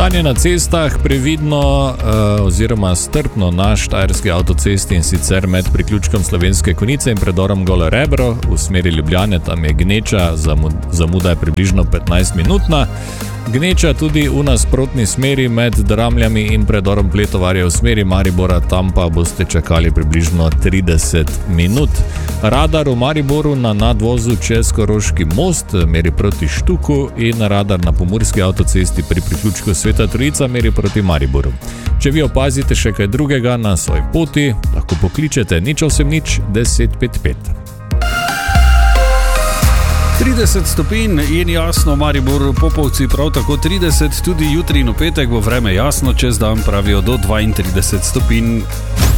Stanje na cestah previdno oziroma strpno na štajerski avtocesti, in sicer med priključkom Slovenske Konjice in predorom Golo Rebro v smeri Ljubljane. Tam je gneča, zamuda je približno 15-minutna. Gneča tudi v nasprotni smeri med Dramljami in predorom Pletovarja v smeri Maribora, tam pa boste čakali približno 30 minut. Radar v Mariboru na nadvozu čez Koroški most meri proti Štuku in radar na pomurski avtocesti pri priključku Sveta Trojica meri proti Mariboru. Če vi opazite še kaj drugega na svoji poti, lahko pokličete 080 1055. 30 stopinj in jasno, Maribor, Popovci prav tako 30, tudi jutri in v petek bo vreme jasno, čez dan pravijo do 32 stopinj.